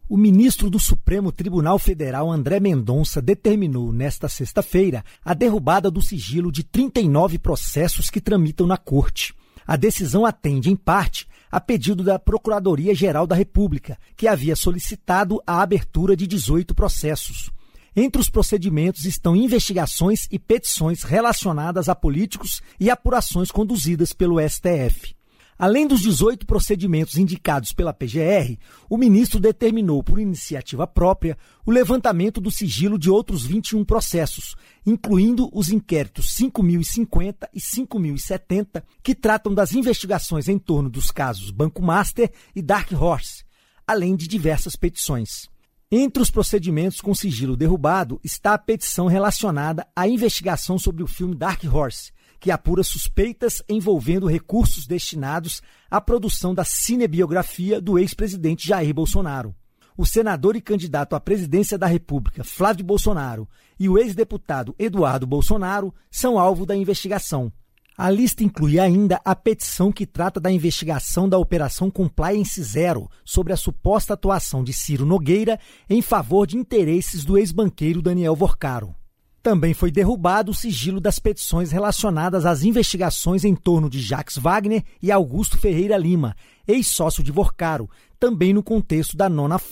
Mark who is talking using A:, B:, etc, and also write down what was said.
A: O ministro do Supremo Tribunal Federal, André Mendonça, determinou nesta sexta-feira a derrubada do sigilo de 39 processos que tramitam na Corte. A decisão atende, em parte, a pedido da Procuradoria-Geral da República, que havia solicitado a abertura de 18 processos. Entre os procedimentos estão investigações e petições relacionadas a políticos e apurações conduzidas pelo STF. Além dos 18 procedimentos indicados pela PGR, o ministro determinou, por iniciativa própria, o levantamento do sigilo de outros 21 processos, incluindo os inquéritos 5.050 e 5.070, que tratam das investigações em torno dos casos Banco Master e Dark Horse, além de diversas petições. Entre os procedimentos com sigilo derrubado está a petição relacionada à investigação sobre o filme Dark Horse, que apura suspeitas envolvendo recursos destinados à produção da cinebiografia do ex-presidente Jair Bolsonaro. O senador e candidato à presidência da República, Flávio Bolsonaro, e o ex-deputado Eduardo Bolsonaro são alvo da investigação. A lista inclui ainda a petição que trata da investigação da Operação Compliance Zero sobre a suposta atuação de Ciro Nogueira em favor de interesses do ex-banqueiro Daniel Vorcaro. Também foi derrubado o sigilo das petições relacionadas às investigações em torno de Jacques Wagner e Augusto Ferreira Lima, ex-sócio de Vorcaro, também no contexto da nona